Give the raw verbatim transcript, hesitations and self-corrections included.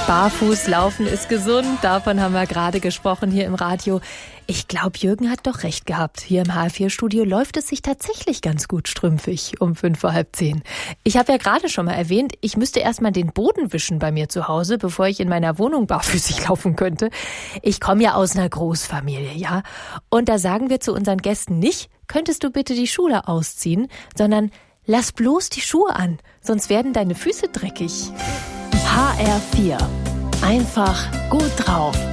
Barfußlaufen ist gesund, davon haben wir gerade gesprochen hier im Radio. Ich glaube, Jürgen hat doch recht gehabt. Hier im H R vier Studio läuft es sich tatsächlich ganz gut strümpfig um fünf vor halb zehn. Ich habe ja gerade schon mal erwähnt, ich müsste erstmal den Boden wischen bei mir zu Hause, bevor ich in meiner Wohnung barfüßig laufen könnte. Ich komme ja aus einer Großfamilie, ja. Und da sagen wir zu unseren Gästen nicht, könntest du bitte die Schuhe ausziehen, sondern lass bloß die Schuhe an, sonst werden deine Füße dreckig. H R vier. Einfach gut drauf.